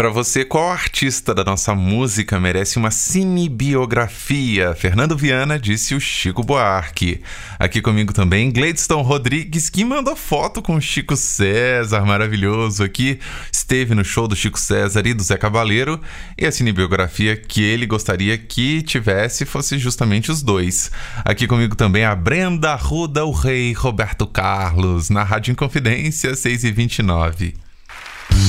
Para você, qual artista da nossa música merece uma cinebiografia? Fernando Viana, disse o Chico Buarque. Aqui comigo também, Gleidson Rodrigues, que mandou foto com o Chico César, maravilhoso aqui. Esteve no show do Chico César e do Zé Cabaleiro. E a cinebiografia que ele gostaria que tivesse fosse justamente os dois. Aqui comigo também a Brenda Arruda, o Rei Roberto Carlos, na Rádio Inconfidência 6h29.